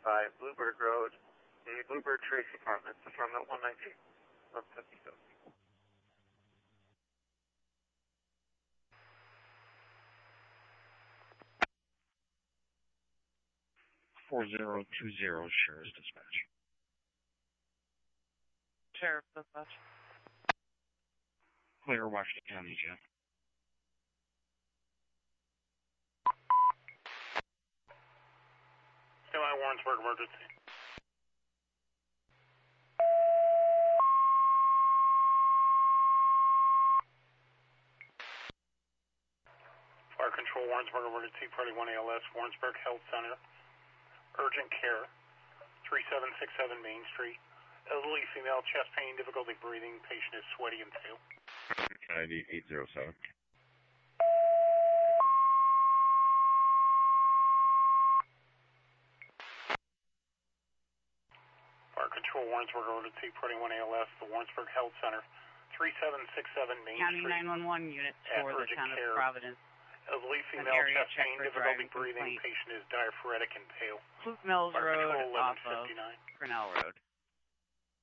by Bluebird Road, the Bluebird Trace Apartments, apartment 119, 157. 4020 Sheriff's Dispatch. Sheriff Dispatch. Clear Washington County Jail. Eli Warrensburg emergency. Fire Control Warrensburg emergency, party 1 ALS, Warrensburg Health Center. Urgent care, 3767 Main Street. Elderly female, chest pain, difficulty breathing. Patient is sweaty and pale. ID 807. Fire Control Warrensburg emergency, party 1 ALS, the Warrensburg Health Center. 3767 Main County Street. County 911 unit for the town of Providence. Elderly female, chest pain, difficulty breathing. Patient is diaphoretic and pale. Fluke Mills Fire Road Control off of 1159. Grinnell Road.